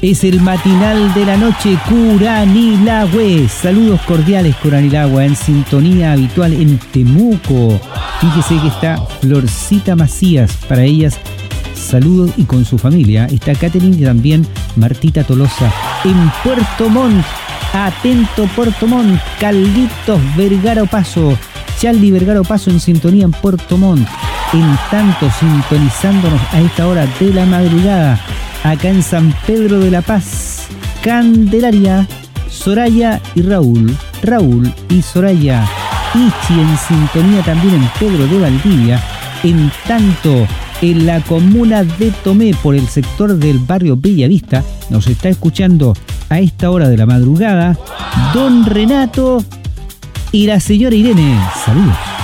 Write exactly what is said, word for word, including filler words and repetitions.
Es el matinal de la noche Curanilahue. Saludos cordiales, Curanilahue, en sintonía habitual en Temuco. Fíjese que está Florcita Macías, para ellas saludos, y con su familia. Está Catherine y también Martita Tolosa en Puerto Montt. Atento Puerto Montt. Carlitos Vergara Opaso, Charlie Vergara Opaso en sintonía en Puerto Montt. En tanto, sintonizándonos a esta hora de la madrugada, acá en San Pedro de la Paz, Candelaria, Soraya y Raúl, Raúl y Soraya. Ichi en sintonía también en Pedro de Valdivia. En tanto, en la comuna de Tomé, por el sector del barrio Bellavista, nos está escuchando a esta hora de la madrugada don Renato y la señora Irene. Saludos.